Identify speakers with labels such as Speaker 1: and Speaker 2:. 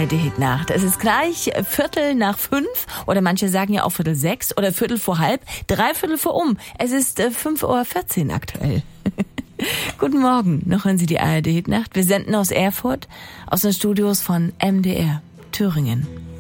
Speaker 1: ARD-Hit-Nacht. Es ist gleich 4:45 oder manche sagen ja auch 5:45 oder 5:45, 3:15. Es ist 5:14 Uhr aktuell. Guten Morgen, noch hören Sie die ARD-Hit-Nacht. Wir senden aus Erfurt, aus den Studios von MDR Thüringen.